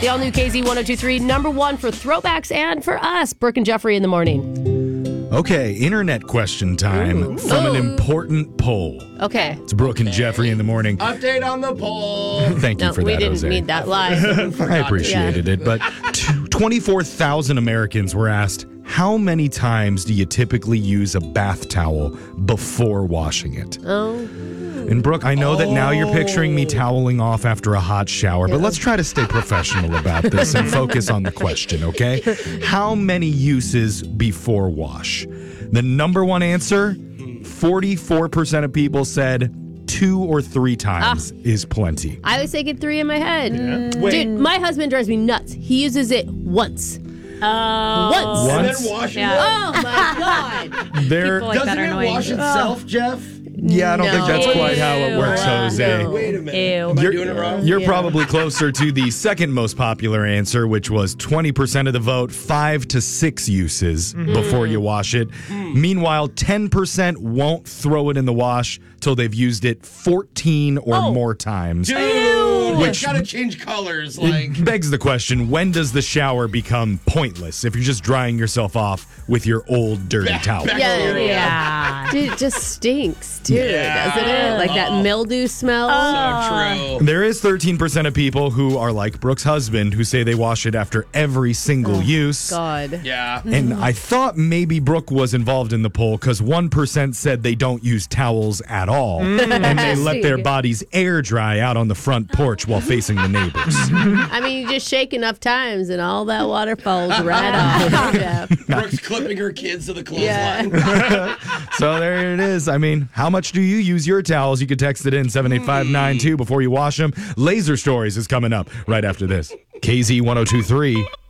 The all-new KZ 102.3, number one for throwbacks and for us. Brooke and Jeffrey in the morning. Okay, internet question time from an important poll. Okay. It's Brooke and Jeffrey in the morning. Update on the poll. Thank you for we that, didn't Jose. need that live. I appreciated it, but 24,000 Americans were asked, how many times do you typically use a bath towel before washing it? Oh. And Brooke, I know that now you're picturing me toweling off after a hot shower, but let's try to stay professional about this and focus on the question, okay? How many uses before wash? The number one answer, 44% of people said 2 or 3 times is plenty. I was thinking 3 in my head. Wait. Dude, my husband drives me nuts. He uses it once. Once. And Once? then wash it. Oh, my God. There, People like Doesn't that are it annoying. wash itself, Jeff? yeah, I don't think that's No. quite how it works, Ew. Jose. No. Wait a minute. Ew. Am I doing it wrong? You're probably closer to the second most popular answer, which was 20% of the vote, 5 to 6 uses before you wash it. Meanwhile, 10% won't throw it in the wash till they've used it 14 or more times. Dude, Which- it's gotta change colors. It Like, begs the question, when does the shower become pointless if you're just drying yourself off with your old dirty towel? Yeah. Dude, it just stinks, too, doesn't it? Like that mildew smell. so true. There is 13% of people who are like Brooke's husband who say they wash it after every single use. God. Yeah. And I thought maybe Brooke was involved in the poll because 1% said they don't use towels at all. And they let their bodies air dry out on the front porch while facing the neighbors. I mean, you just shake enough times and all that water falls right off. Jeff. Brooke's clipping her kids to the Yeah. clothesline. So there it is. I mean, how much do you use your towels? You can text it in 78592 before you wash them. Laser Stories is coming up right after this. KZ 102.3.